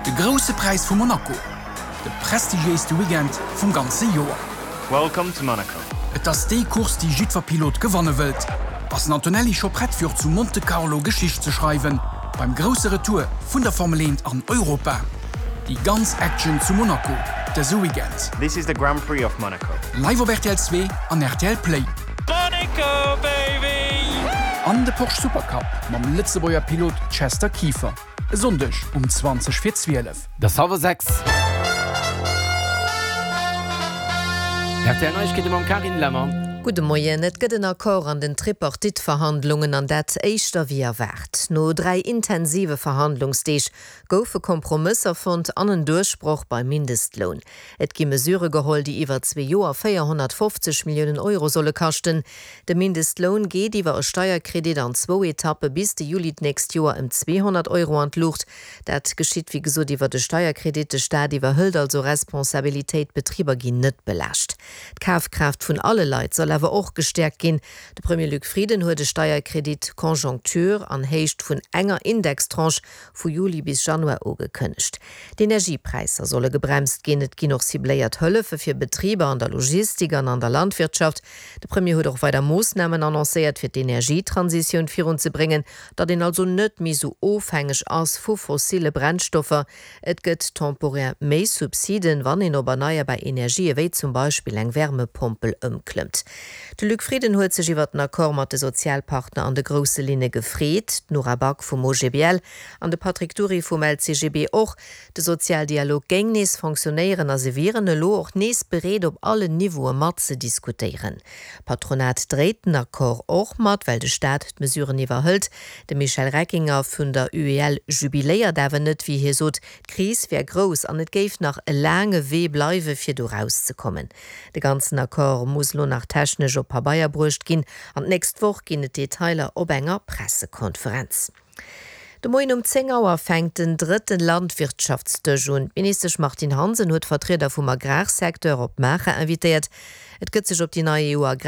De grosse Preis vu Monaco. De prestigieeste Weekend vum ganze Joer. Welcome to Monaco. Et ass déi Kurs die Jitverpilot gewannen wët. Was Antonelli Choprett fir zu Monte Carlo Geschicht ze schreiben, beim grosse Retour vun der Formel 1 an Europa. Die ganz Action zu Monaco, der Weekend. This is the Grand Prix of Monaco. Live op RTL 2 an RTL Play. Monaco, baby! An de Porsche Supercup mam Litzebauer Pilot Chester Kiefer. Sondech 20:12. Das Hawer 6. RTL Neuigkeiten mit Karin Lemmer. Gute Morgen, et gëtt den Akkor an den Tripartitverhandlungen an dat éischter wie erwart. No 3 intensive Verhandlungsdeeg goufe Kompromisser vund an en Durchspruch beim Mindestlohn. Et gi Mesure geholl, die iwwer 2 Joer 450 Millionen Euro solle kachten. De Mindestlohn geht iwwer e Steuerkredit an 2 Etappe bis de Juli nächst Joer 200 Euro an Lucht. Dat geschiet wie gesot iwwer de Steuerkredite Staat iwwer hëlt also Responsabiltäit Betrieber gin net belascht. D'Kaufkraft vun alle Leiit soll aber auch gestärkt gehen. Der Premier Luc Frieden huet de Steuerkredit Konjunktur an Heicht vun enger Indextranche vu Juli bis Januar ugekënnecht. Die Energiepreiser solle gebremst gehen, et gi noch sibléiert Hëllefe fir Betrieber an der Logistik an der Landwirtschaft. Der Premier huet auch weiter Maßnahmen annonciert fir die Energietransition virun zu bringen, dat den also net mi so ofhängig ass vu fossile Brennstoffe. Et gëtt temporär méi Subsiden, wann in Oberneier bei Energie ewéi zum Beispiel eng Wärmepumpel ëmklemmt. De Luc Frieden huet sech iwwer den Akkor mat de Sozialpartner an de grosse Linie gefréet, Nora Back vum OGBL, an de Patrick Turi vum LCGB och, de Sozialdialog geng nees funktionéieren as se virene lo och nees bereet op alle Niveaue mat ze diskutieren. Patronat dréeten Akkor och mat, well de Staat d Mesuren iwwerhëlt. De Michel Reckinger vun der UEL jubiléier dawer net wie hi sot, Kris wär gros an et géif nach e lange Wee bleiwe fir do rauszukommen. De ganzen Akkor muss lo nach technisch op Pabaier brucht ginn, an nächst woch ginnet Detailer op enger Pressekonferenz. De Moin 10 Auer fängt den 3. Landwirtschaftsdejun. Minister Martin Hansen huet Vertreter vum Agrarsektor op Mache invitiert. Et gëtt sech op die neue EU